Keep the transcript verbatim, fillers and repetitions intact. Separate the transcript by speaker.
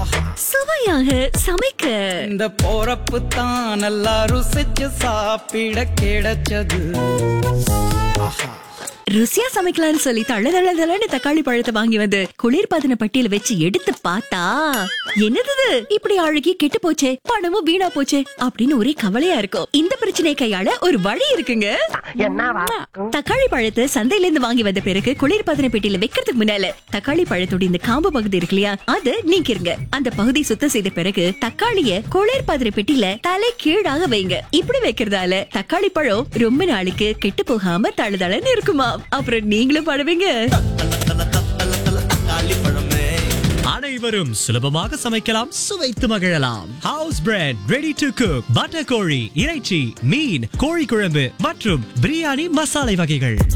Speaker 1: சுவையாக சமைக்க
Speaker 2: இந்த போறப்பு தான் நல்லா ருசிச்சு சாப்பிட கிடைச்சது.
Speaker 1: ருசியா சமைக்கலாம்னு சொல்லி தள்ள தள்ள தள்ளன்னு தக்காளி பழத்தை வாங்கி வந்து குளிர்பதன பட்டியல வச்சு எடுத்து பார்த்தா என்னது இது? இப்படி அழுகி கெட்டு போச்சே, பணமும் வீணா போச்சே அப்படின்னு ஒரே கவலையா இருக்கும். இந்த பிரச்சனையை கையாள ஒரு வழி இருக்குங்க. தக்காளி பழத்தை சந்தையில இருந்து வாங்கி வந்த பிறகு குளிர்பதன பெட்டியில வைக்கிறதுக்கு முன்னால தக்காளி பழத்தோட இந்த காம்பு பகுதி இருக்கு இல்லையா, அது நீக்கிருங்க. அந்த பகுதி சுத்தம் செய்த பிறகு தக்காளிய குளிர்பதன பெட்டியில தலை கீழாக வைங்க. இப்படி வைக்கிறதால தக்காளி பழம் ரொம்ப நாளைக்கு கெட்டு போகாம தழுதளன்னு இருக்குமா. அப்புறம் நீங்களும் படுவீங்க.
Speaker 3: அனைவரும் சுலபமாக சமைக்கலாம், சுவைத்து மகிழலாம். House bread, ready to cook, butter கோழி, இறைச்சி, மீன், கோழி குழம்பு மற்றும் பிரியாணி மசாலை வகைகள்.